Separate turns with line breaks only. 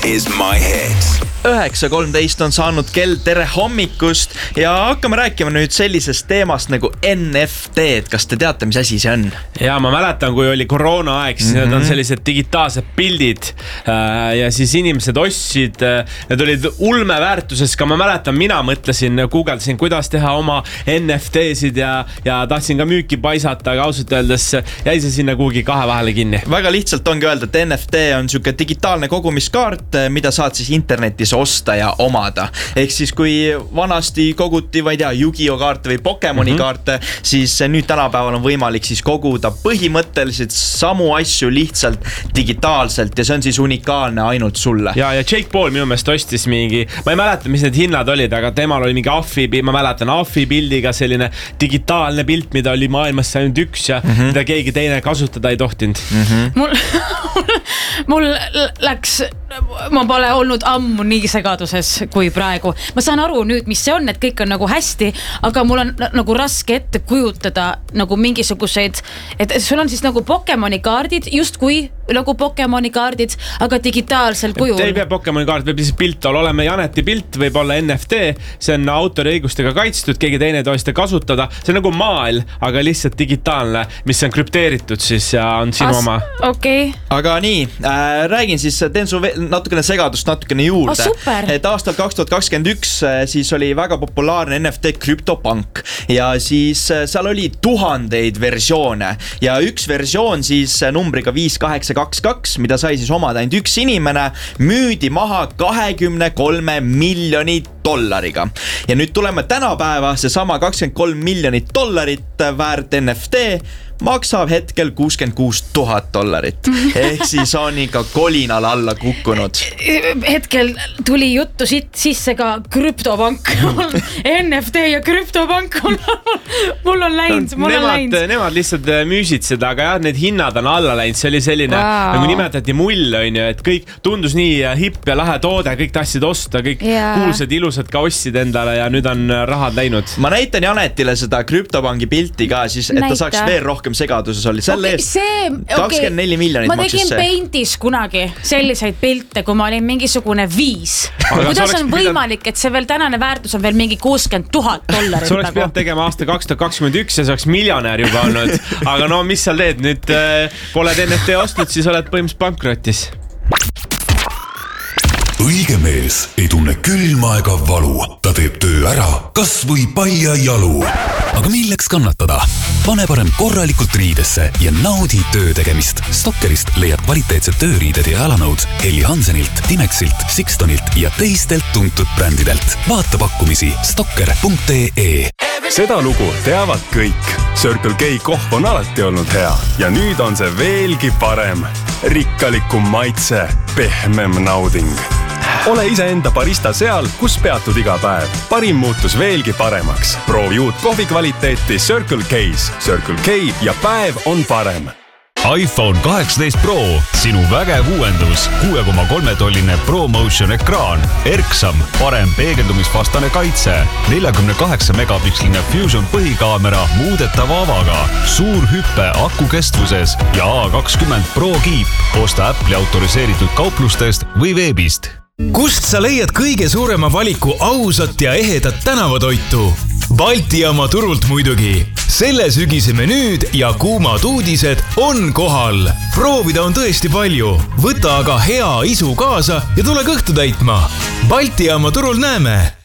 is my hit.
9:13 on saanud kell, tere hommikust ja hakkame rääkima nüüd sellisest teemast nagu NFT-d. Kas te teate, mis asi see on?
Ja ma mäletan, kui oli koroona aeg, siis need on sellised digitaalsed pildid ja siis inimesed ostsid, need olid ulmeväärtuses, ka ma mäletan, mina mõtlesin, googledasin, kuidas teha oma NFT-sid ja tahtsin ka müüki paisata, aga ausalt öeldes jäi see sinna kuhugi kahe vahele kinni.
Väga lihtsalt ongi öelda, et NFT on siuke digitaalne kogumiskaart, mida saad siis internetis osta ja omada. Ehk siis kui vanasti koguti, ma ei tea, Yu-Gi-Oh kaarte või Pokemoni kaarte, siis nüüd tänapäeval on võimalik siis koguda põhimõtteliselt samu asju lihtsalt digitaalselt ja see on siis unikaalne ainult sulle.
Ja Jake Paul minu meelest ostis mingi, ma ei mäleta, mis need hinnad olid, aga temal oli mingi ma mäletan Affi pildiga selline digitaalne pilt, mida oli maailmas ainult üks ja mida keegi teine kasutada ei tohtinud.
Mul läks, ma pole olnud ammu nii segaduses kui praegu. Ma saan aru nüüd, mis see on, et kõik on nagu hästi, aga mul on nagu raske ette kujutada nagu mingisuguseid, et sul on siis nagu Pokemoni kaardid, just kui nagu Pokemoni kaardid, aga digitaalsel kujul.
Ei pea Pokemoni kaart, võib lihtsalt pilt olla, oleme Janeti pilt, võib olla NFT, see on autoriõigustega kaitstud, keegi teine ei tohi seda kasutada, see on nagu maal, aga lihtsalt digitaalne, mis on krüpteeritud siis ja on sinu oma.
Okay.
Aga nii, räägin siis, teen su natukene segadust natukene juurde. Et aastal 2021 siis oli väga populaarne NFT CryptoPunk ja siis seal oli tuhandeid versioone ja üks versioon siis numbriga 5822, mida sai siis omada ainult üks inimene, müüdi maha $23 miljonit. Ja nüüd tuleme tänapäeva, see sama $23 miljonit väärt NFT maksab hetkel $66,000. Ehk siis on ikka kolinal alla kukkunud.
Hetkel tuli juttu sisse ka CryptoPunk. NFT ja CryptoPunk mul on läinud.
Nemad lihtsalt müüsid seda, aga jah, need hinnad on alla läinud. See oli selline, nagu nimetati mull, on ju, et kõik tundus nii hipp ja lahe toode, kõik tahtsid osta, kõik kuulsad ilusad ka ostsid endale ja nüüd on rahad läinud.
Ma näitan Janetile seda CryptoPunki pilti ka, siis, et ta saaks veel rohkem segaduses oli. Selle eest 24 miljonit maksis see.
Ma tegin Paintis kunagi selliseid pilte, kui ma olin mingisugune 5. Kuidas on võimalik, et see veel tänane väärtus on veel mingi $60,000?
See oleks pidanud tegema aasta 2021 ja see oleks miljonär juba olnud. Aga no mis seal teed? Nüüd pole NFT ostnud, siis oled põhimõtteliselt pankrotis.
Õige mees ei tunne külma ega valu. Ta teeb töö ära, kas või palja jalu. Aga milleks kannatada? Pane parem korralikult riidesse ja naudi töö tegemist. Stokkerist leiad kvaliteetsed tööriided ja jalanõud Helly Hansenilt, Timexilt, Sixtonilt ja teistelt tuntud brändidelt. Vaata pakkumisi stokker.ee.
Seda lugu teavad kõik. Circle K kohv on alati olnud hea ja nüüd on see veelgi parem. Rikkalikum maitse, pehmem nauding. Ole iseenda barista seal, kus peatud iga päev. Parim muutus veelgi paremaks. Proovi uut kohvi kvaliteeti Circle K's. Circle K ja päev on parem.
iPhone 18 Pro, sinu vägev uuendus, 6,3-tolline ProMotion ekraan, erksam, parem peegeldumisvastane kaitse, 48 megapiksline Fusion põhikaamera muudetava avaga, suur hüppe aku kestvuses ja A20 Pro kiip. Osta Apple'i autoriseeritud kauplustest või veebist.
Kust sa leiad kõige suurema valiku ausat ja ehedat tänavatoitu? Balti jaama turult muidugi. Selle sügise menüüd ja kuumad uudised on kohal. Proovida on tõesti palju. Võta aga hea isu kaasa ja tule kõhtu täitma. Balti jaama turul näeme.